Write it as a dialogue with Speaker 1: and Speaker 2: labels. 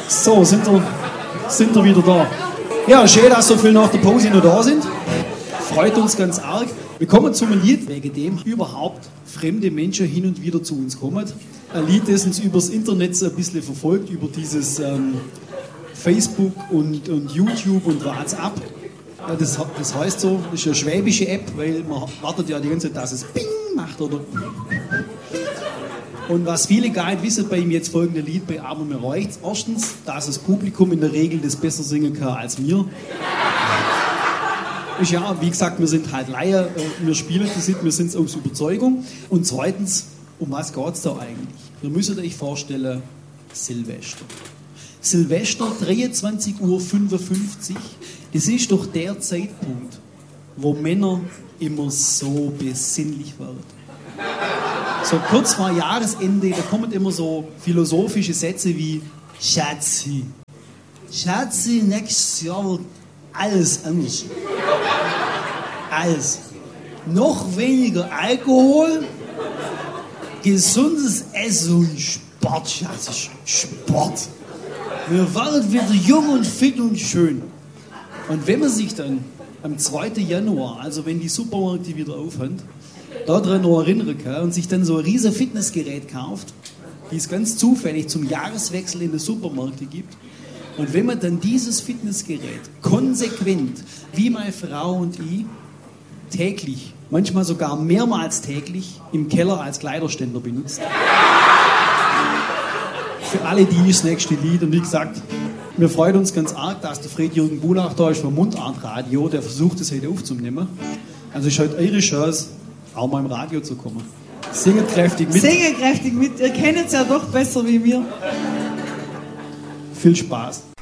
Speaker 1: So, sind wir wieder da. Ja, schön, dass so viele nach der Pause noch da sind. Freut uns ganz arg. Wir kommen zum Lied, wegen dem überhaupt fremde Menschen hin und wieder zu uns kommen. Ein Lied, das uns übers Internet ein bisschen verfolgt, über dieses Facebook und YouTube und WhatsApp. Das heißt so, das ist eine schwäbische App, weil man wartet ja die ganze Zeit, dass es Ping macht, oder? Und was viele gar nicht wissen bei ihm jetzt folgende Lied, bei Aber mir reicht's. Erstens, dass das Publikum in der Regel das besser singen kann als mir. Ist ja, wie gesagt, wir sind halt Laien, wir spielen das nicht, wir sind es aus Überzeugung. Und zweitens, um was geht's da eigentlich? Ihr müsst euch vorstellen, Silvester. Silvester, 23:55 Uhr, das ist doch der Zeitpunkt, wo Männer immer so besinnlich werden. So kurz vor Jahresende, da kommen immer so philosophische Sätze wie Schatzi, nächstes Jahr wird alles anders. Alles. Noch weniger Alkohol, gesundes Essen und Sport, Schatzi, Sport. Wir werden wieder jung und fit und schön. Und wenn man sich dann am 2. Januar, also wenn die Supermärkte wieder aufhören, daran noch erinnern kann und sich dann so ein riesen Fitnessgerät kauft, die es ganz zufällig zum Jahreswechsel in den Supermärkten gibt. Und wenn man dann dieses Fitnessgerät konsequent, wie meine Frau und ich, täglich, manchmal sogar mehrmals täglich, im Keller als Kleiderständer benutzt. Für alle die das nächste Lied. Und wie gesagt, wir freuen uns ganz arg, dass der Fred-Jürgen Bulach da ist vom Mundartradio, der versucht es heute aufzunehmen. Also ist heute eure Chance, auch mal im Radio zu kommen. Singet kräftig mit.
Speaker 2: Singet kräftig mit. Ihr kennt es ja doch besser wie wir.
Speaker 1: Viel Spaß.